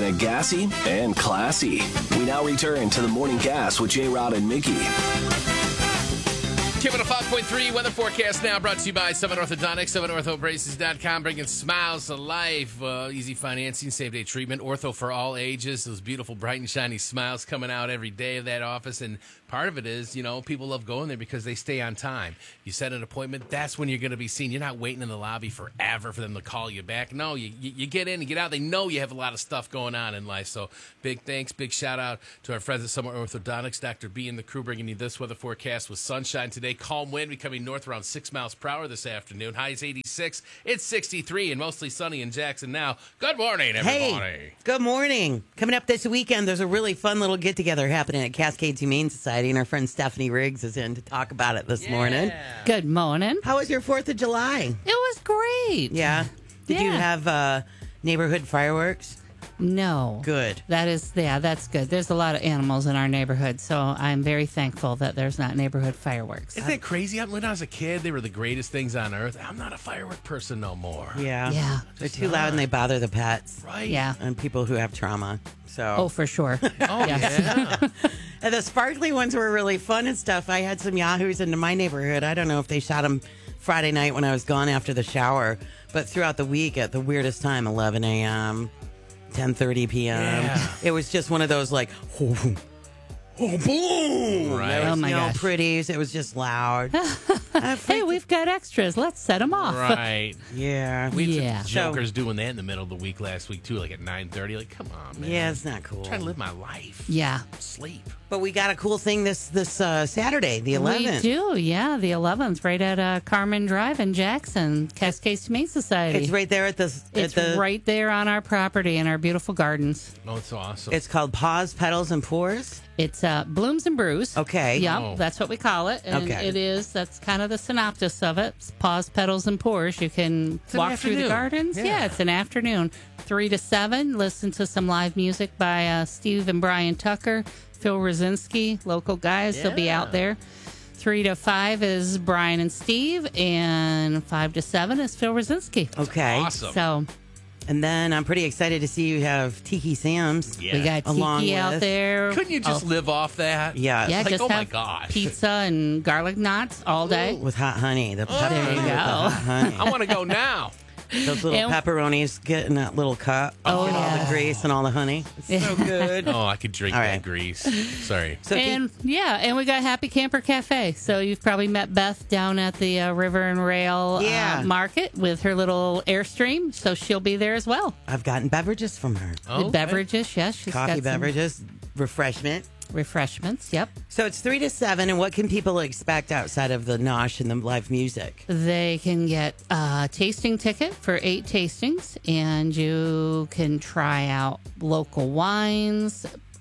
it gassy and classy. We now return to the Morning Gas with J-Rod and Mickey. Kim at a 5.3 weather forecast now brought to you by 7 Orthodontics, 7orthobraces.com, bringing smiles to life. Easy financing, same-day treatment, ortho for all ages. Those beautiful, bright and shiny smiles coming out every day of that office. And part of it is, people love going there because they stay on time. You set an appointment, that's when you're going to be seen. You're not waiting in the lobby forever for them to call you back. No, you get in and get out. They know you have a lot of stuff going on in life. So big thanks, big shout-out to our friends at Summer Orthodontics. Dr. B and the crew bringing you this weather forecast with sunshine today. Calm wind becoming north around 6 miles per hour this afternoon. High is 86. It's 63 and mostly sunny in Jackson now. Good morning, everybody. Hey, good morning. Coming up this weekend, there's a really fun little get-together happening at Cascades Humane Society, and our friend Stephanie Riggs is in to talk about it this morning. Good morning. How was your 4th of July? It was great. Yeah? Did you have neighborhood fireworks? No. Good. That's good. There's a lot of animals in our neighborhood, so I'm very thankful that there's not neighborhood fireworks. Isn't that crazy? When I was a kid, they were the greatest things on earth. I'm not a firework person no more. Yeah. Yeah. They're too loud and they bother the pets. Right. Yeah. And people who have trauma. So. Oh, for sure. Oh, yeah. And the sparkly ones were really fun and stuff. I had some yahoos into my neighborhood. I don't know if they shot them Friday night when I was gone after the shower, but throughout the week at the weirdest time, 11 a.m., 10:30 p.m. Yeah. It was just one of those like, boom. Right. There was Oh, my no gosh. pretties. It was just loud. Hey, we've got extras. Let's set them off. Right. Yeah. We had Yeah. some jokers doing that in the middle of the week last week, too, like at 9:30. Like, come on, man. Yeah, it's not cool. I'm trying to live my life. Yeah. Sleep. But we got a cool thing this Saturday, the 11th. We do, yeah. The 11th, right at Carmen Drive in Jackson, Cascades Humane Society. It's right there at the. It's right there on our property in our beautiful gardens. Oh, it's awesome. It's called Paws, Petals, and Pores. It's Blooms and Brews. Okay. Yep, Oh. that's what we call it. And Okay. that's kind of the synopsis of it. It's Paws, Petals, and Pores. You can an walk through the afternoon. gardens. Yeah. It's an afternoon. 3 to 7, listen to some live music by Steve and Brian Tucker, Phil Rosinski, local guys. They'll be out there. 3 to 5 is Brian and Steve, and 5 to 7 is Phil Rosinski. Okay. awesome. So And then I'm pretty excited to see you have Tiki Sam's. Yeah. we got Along Tiki out with- there. Couldn't you just live off that? Yeah. Yeah, Like, just oh my have gosh. pizza and garlic knots all day. With hot honey. The pepperoni There you with the go. hot honey. I want to go now. Those little And- pepperonis get in that little cup. Oh, Get all yeah. the grease and all the honey. It's so good. Oh, I could drink All that right. grease. Sorry. So And we got Happy Camper Cafe. So you've probably met Beth down at the River and Rail Yeah. Market with her little Airstream. So she'll be there as well. I've gotten beverages from her. Oh, The okay. beverages, yes. She's got Coffee some beverages, refreshment. refreshments. Yep. So it's 3 to 7, and what can people expect outside of the nosh and the live music? They can get a tasting ticket for 8 tastings, and you can try out local wines,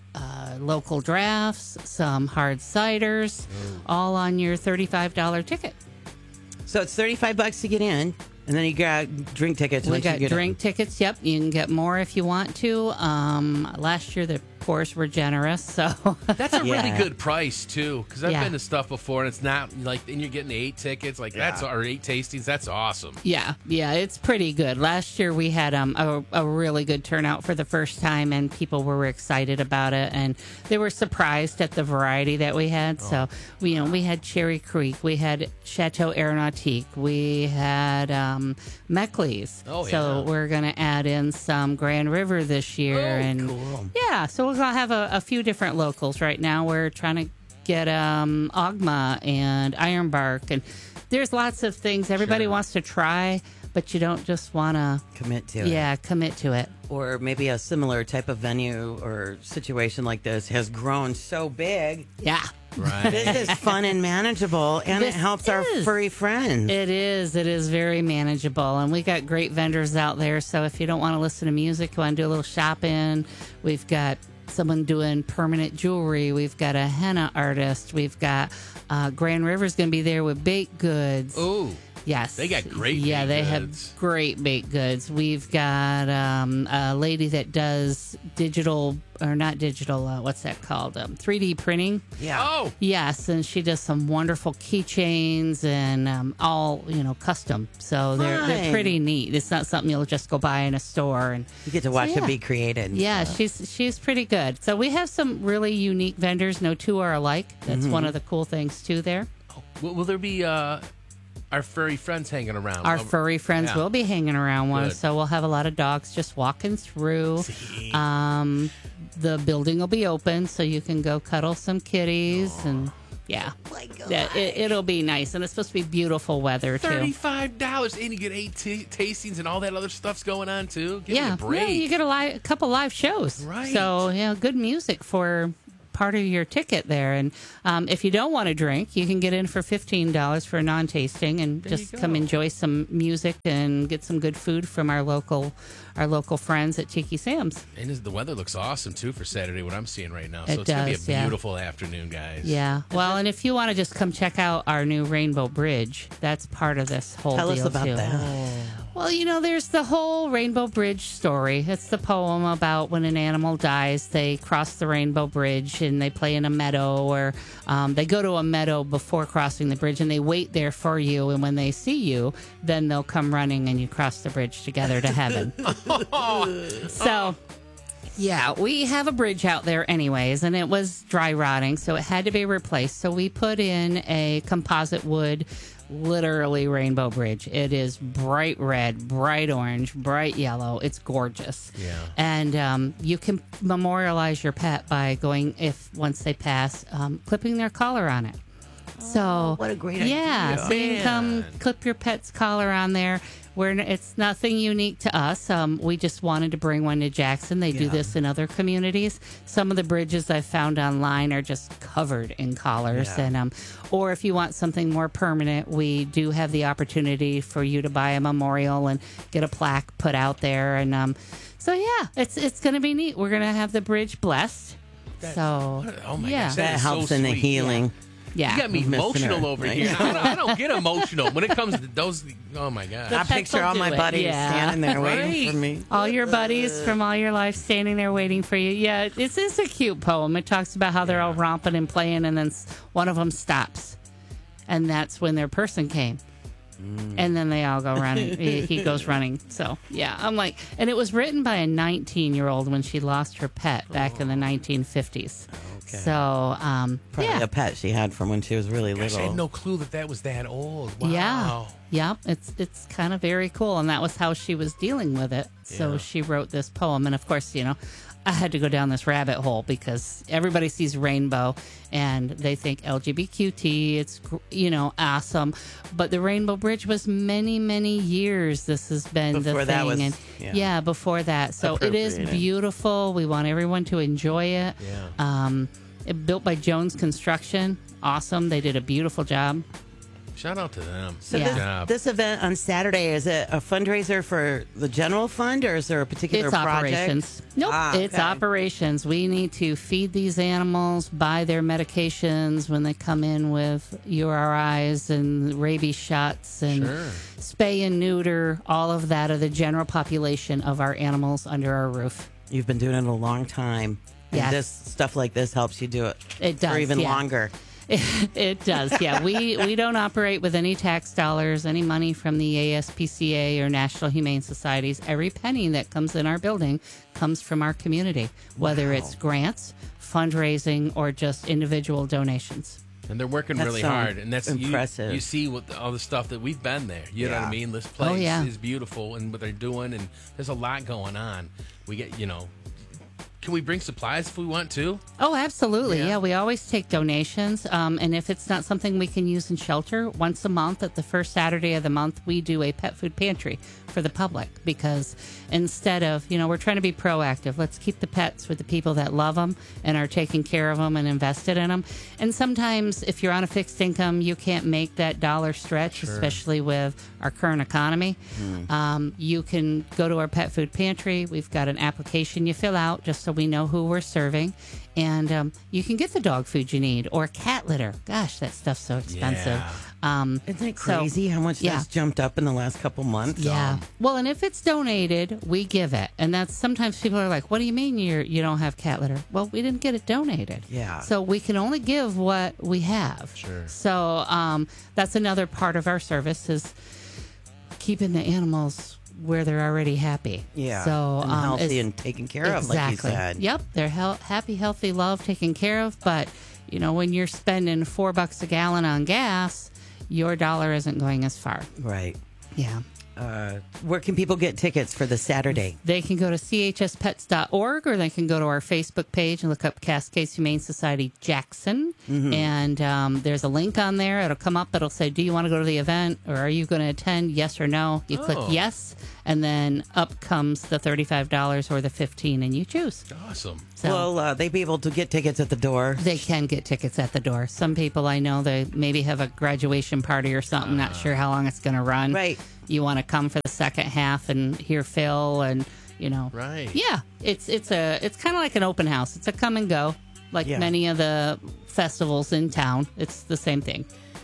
local drafts, some hard ciders, all on your $35 ticket. So it's $35 to get in, and then you got drink tickets. We once you got get drink tickets. Yep, you can get more if you want to. Last year the pours were generous, so That's a really Yeah. good price, too, because I've Yeah. been to stuff before, and it's not like, and you're getting 8 tickets, like that's, or 8 tastings. That's awesome. yeah, it's pretty good. Last year we had a really good turnout for the first time, and people were excited about it, and they were surprised at the variety that we had. So we had Cherry Creek, we had Chateau Aeronautique, we had Meckley's. Oh, So yeah. we're gonna add in some Grand River this year, and cool. yeah, so we're gonna have a few different locals right now. We're trying to get Ogma and Ironbark, and there's lots of things everybody Sure. wants to try, but you don't just want to Commit to it. commit to it. Or maybe a similar type of venue or situation like this has grown so big. Yeah, Right. This is fun and manageable, and it This helps our is. furry friends. it is very manageable, and we got great vendors out there. So if you don't want to listen to music, you want to do a little shopping, we've got someone doing permanent jewelry, we've got a henna artist, we've got Grand River's going to be there with baked goods. Ooh. Yes. They got great Yeah, baked they goods. have great baked goods. We've got a lady that does digital, or not digital, what's that called? 3D printing. Yeah. Oh, Yes, and she does some wonderful keychains and all, custom. So they're Fun. pretty neat. It's not something you'll just go buy in a store. And You get to watch So, it be created. and yeah, stuff. she's pretty good. So we have some really unique vendors. No two are alike. That's one of the cool things too there. will there be our furry friends hanging around? Our furry friends yeah. will be hanging around one, Good. so we'll have a lot of dogs just walking through. The building will be open, so you can go cuddle some kitties, and yeah, it'll be nice. And it's supposed to be beautiful weather too. $35, and you get 8 tastings and all that other stuff's going on too. Give me a break. Yeah, you get a couple live shows. Right. So good music for part of your ticket there. And if you don't want to drink, you can get in for $15 for a non-tasting and There just you come go. enjoy some music and get some good food from our local friends at Tiki Sam's. And the weather looks awesome too for Saturday. What I'm seeing right now, so It it's gonna does, be a yeah. beautiful afternoon, guys. Yeah. Well, and if you want to just come check out our new Rainbow Bridge, that's part of this whole Tell deal us about too. that. Well, there's the whole Rainbow Bridge story. It's the poem about when an animal dies, they cross the Rainbow Bridge and they play in a meadow, or they go to a meadow before crossing the bridge and they wait there for you. And when they see you, then they'll come running and you cross the bridge together to heaven. So, yeah, we have a bridge out there anyways, and it was dry rotting, so it had to be replaced. So we put in a composite wood, literally rainbow bridge. It is bright red, bright orange, bright yellow. It's gorgeous. Yeah. And you can memorialize your pet by going, once they pass, clipping their collar on it. So what a great yeah, idea. so you can come Man. clip your pet's collar on there. It's nothing unique to us. We just wanted to bring one to Jackson. They do this in other communities. Some of the bridges I've found online are just covered in collars. Yeah. And or if you want something more permanent, we do have the opportunity for you to buy a memorial and get a plaque put out there. And so yeah, it's going to be neat. We're going to have the bridge blessed. Oh my yeah. gosh, That is so helps in the sweet. healing. Yeah. You got me Missing emotional her. over here. I don't get emotional when it comes to those. Oh my god. I pets picture will all do my it. buddies Yeah. standing there waiting Right. for me. All your buddies from all your life standing there waiting for you. Yeah, it's a cute poem. It talks about how they're all romping and playing, and then one of them stops. And that's when their person came. And then they all go running. He goes running. So, yeah, I'm like, and it was written by a 19-year-old when she lost her pet back in the 1950s. Okay. So, Probably yeah. a pet she had from when she was really Gosh, I little. had no clue that was that old. Wow. Yeah. Yep. It's kind of very cool. And that was how she was dealing with it. So Yeah. she wrote this poem. And of course, I had to go down this rabbit hole because everybody sees rainbow and they think LGBTQT. It's, awesome. But the Rainbow Bridge was many, many years. This has been Before the thing. that was- and yeah. before that. So it is Appropriated. beautiful. We want everyone to enjoy it. Yeah. Built by Jones Construction. Awesome. They did a beautiful job. Shout out to them. So Yeah. Good job. this event on Saturday, is it a fundraiser for the general fund, or is there a particular It's project? operations. Nope, it's okay. operations. We need to feed these animals, buy their medications when they come in with URIs and rabies shots, and Sure. spay and neuter, all of that of the general population of our animals under our roof. You've been doing it a long time. And Yes. this stuff like this helps you do it. It does, For even yeah. longer. It does, yeah. We don't operate with any tax dollars, any money from the ASPCA or National Humane Societies. Every penny that comes in our building comes from our community, whether it's grants, fundraising, or just individual donations. And they're working That's really so hard, and that's impressive. You see all the stuff that we've been there. You know what I Yeah. mean? This place yeah. is beautiful, and what they're doing, and there's a lot going on. We get, can we bring supplies if we want to? Oh, absolutely. Yeah. Yeah, we always take donations. And if it's not something we can use in shelter, once a month at the first Saturday of the month, we do a pet food pantry for the public, because instead of, we're trying to be proactive. Let's keep the pets with the people that love them and are taking care of them and invested in them. And sometimes if you're on a fixed income, you can't make that dollar stretch, especially with our current economy. You can go to our pet food pantry. We've got an application you fill out, just a we know who we're serving. And you can get the dog food you need or cat litter. Gosh, that stuff's so expensive. Isn't it crazy how much that's jumped up in the last couple months? Yeah. Well, and if it's donated, we give it. And that's sometimes people are like, what do you mean you don't have cat litter? Well, we didn't get it donated. Yeah. So we can only give what we have. Sure. So that's another part of our service is keeping the animals where they're already happy. Yeah. So and healthy and taken care of, like you said. Yep. They're happy, healthy, loved, taken care of. But, when you're spending $4 a gallon on gas, your dollar isn't going as far. Right. Yeah. Where can people get tickets for the Saturday? They can go to chspets.org or they can go to our Facebook page and look up Cascades Humane Society Jackson. Mm-hmm. And there's a link on there. It'll come up. It'll say, do you want to go to the event or are you going to attend? Yes or no. You click yes. And then up comes the $35 or the $15 and you choose. Awesome. So Will they be able to get tickets at the door? they can get tickets at the door. Some people I know, they maybe have a graduation party or something, not sure how long it's going to run. Right. You want to come for the second half and hear Phil and, Right. Yeah, it's kind of like an open house. It's a come and go, like many of the festivals in town. It's the same thing.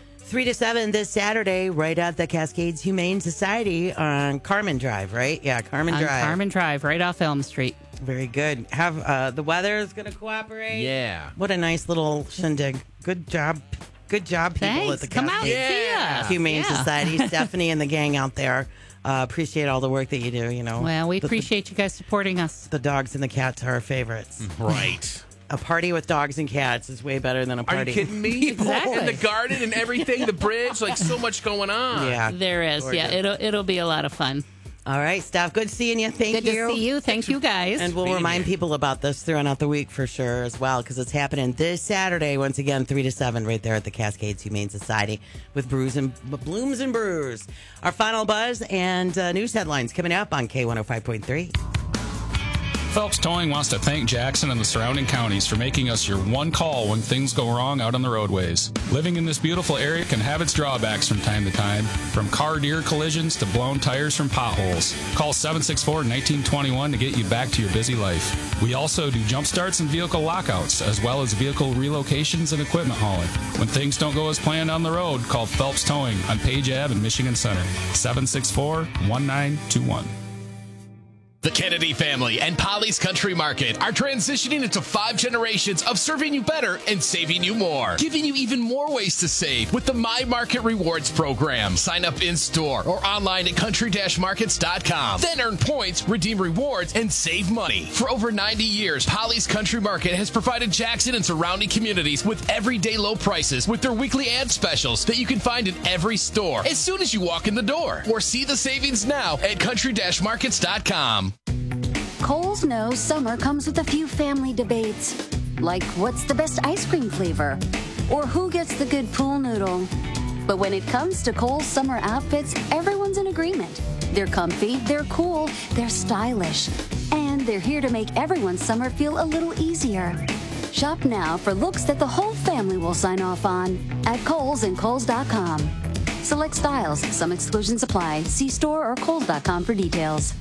3 to 7 this Saturday, right at the Cascades Humane Society on Carmen Drive, right? Yeah, Carmen On Drive. Carmen Drive, right off Elm Street. Very good. Have the weather is going to cooperate. Yeah. What a nice little shindig. Good job. Good job, people Thanks. at the Come out and Cascades see us. Humane Yeah. Society. Stephanie and the gang out there appreciate all the work that you do. Well, we appreciate you guys supporting us. the dogs and the cats are our favorites. Right. A party with dogs and cats is way better than a Are party. you kidding me? Exactly. And the garden and everything, the bridge, like so much going on. Yeah. There is. Gorgeous. Yeah, it'll be a lot of fun. All right, Steph. Good seeing you. Thank Good you. to see you. Thank you, guys. And we'll being remind here. people about this throughout the week for sure as well, because it's happening this Saturday, once again, 3 to 7, right there at the Cascades Humane Society with Blooms and Brews. Our final buzz and news headlines coming up on K105.3. Phelps Towing wants to thank Jackson and the surrounding counties for making us your one call when things go wrong out on the roadways. Living in this beautiful area can have its drawbacks from time to time, from car deer collisions to blown tires from potholes. Call 764-1921 to get you back to your busy life. We also do jump starts and vehicle lockouts, as well as vehicle relocations and equipment hauling. When things don't go as planned on the road, call Phelps Towing on Page Ave in Michigan Center, 764-1921. The Kennedy family and Polly's Country Market are transitioning into 5 generations of serving you better and saving you more, giving you even more ways to save with the My Market Rewards program. Sign up in store or online at country-markets.com. Then earn points, redeem rewards, and save money. For over 90 years, Polly's Country Market has provided Jackson and surrounding communities with everyday low prices with their weekly ad specials that you can find in every store as soon as you walk in the door. Or see the savings now at country-markets.com. Kohl's knows summer comes with a few family debates, like what's the best ice cream flavor, or who gets the good pool noodle. But when it comes to Kohl's summer outfits, everyone's in agreement. They're comfy, they're cool, they're stylish, and they're here to make everyone's summer feel a little easier. Shop now for looks that the whole family will sign off on at Kohl's and Kohl's.com. Select styles, some exclusions apply. See store or Kohl's.com for details.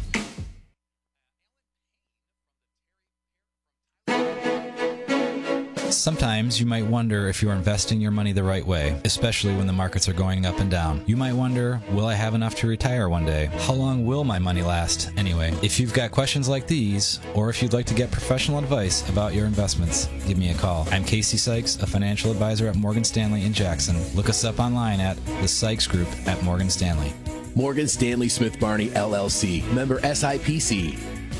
Sometimes you might wonder if you're investing your money the right way, especially when the markets are going up and down. You might wonder, will I have enough to retire one day? How long will my money last anyway? If you've got questions like these, or if you'd like to get professional advice about your investments, give me a call. I'm Casey Sykes, a financial advisor at Morgan Stanley in Jackson. Look us up online at the Sykes Group at Morgan Stanley. Morgan Stanley Smith Barney, LLC. Member SIPC.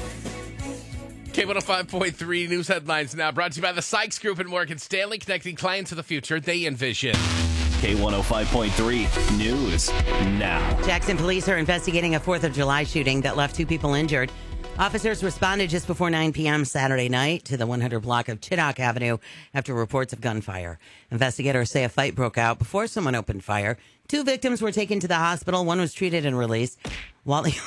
K105.3 news headlines now brought to you by the Sykes Group and Morgan Stanley, connecting clients to the future they envision. K105.3 News now. Jackson police are investigating a 4th of July shooting that left 2 people injured. Officers responded just before 9 p.m. Saturday night to the 100 block of Chittock Avenue after reports of gunfire. Investigators say a fight broke out before someone opened fire. 2 victims were taken to the hospital. One was treated and released, while the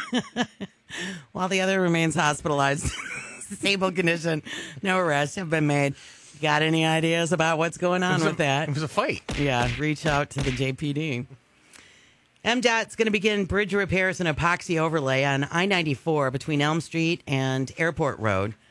other remains hospitalized. Stable condition. No arrests have been made. Got any ideas about what's going on with that? It was a fight. Yeah, reach out to the JPD. MDOT's going to begin bridge repairs and epoxy overlay on I-94 between Elm Street and Airport Road.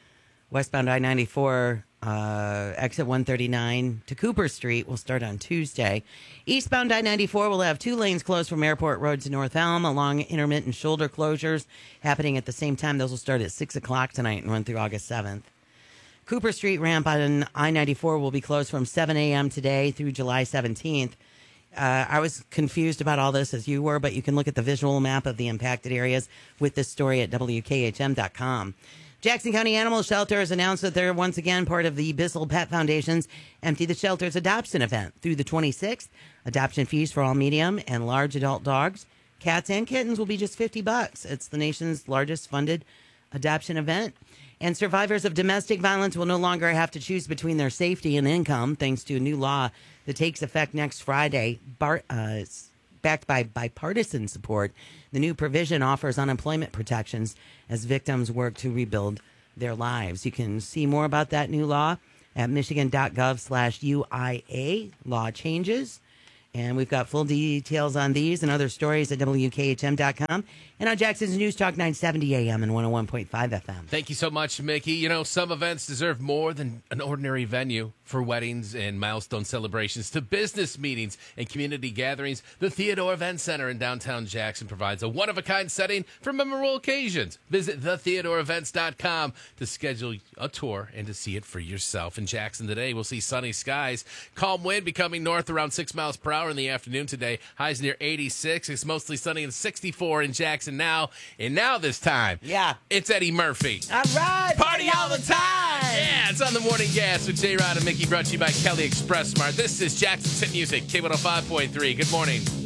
Westbound I-94, exit 139 to Cooper Street will start on Tuesday. Eastbound I-94 will have 2 lanes closed from Airport Road to North Elm, along intermittent shoulder closures happening at the same time. Those will start at 6 o'clock tonight and run through August 7th. Cooper Street ramp on I-94 will be closed from 7 a.m. today through July 17th. I was confused about all this as you were, but you can look at the visual map of the impacted areas with this story at WKHM.com. Jackson County Animal Shelter has announced that they're once again part of the Bissell Pet Foundation's Empty the Shelter's adoption event through the 26th. Adoption fees for all medium and large adult dogs, cats, and kittens will be just $50. It's the nation's largest funded adoption event. And survivors of domestic violence will no longer have to choose between their safety and income thanks to a new law that takes effect next Friday. Backed by bipartisan support, the new provision offers unemployment protections as victims work to rebuild their lives. You can see more about that new law at michigan.gov/UIA law changes. And we've got full details on these and other stories at WKHM.com and on Jackson's News Talk 970 AM and 101.5 FM. Thank you so much, Mickey. You know, some events deserve more than an ordinary venue. For weddings and milestone celebrations to business meetings and community gatherings, the Theodore Event Center in downtown Jackson provides a one-of-a-kind setting for memorable occasions. Visit thetheodoreevents.com to schedule a tour and to see it for yourself. In Jackson today, we'll see sunny skies. Calm wind becoming north around 6 miles per hour in the afternoon today. Highs near 86. It's mostly sunny and 64 in Jackson now. And now this time, it's Eddie Murphy. All right. Party all the time. Yeah, it's on the Morning Gas with J-Rod and Mickey, brought to you by Kelly Express Smart. This is Jackson's Hit Music, K105.3. Good morning.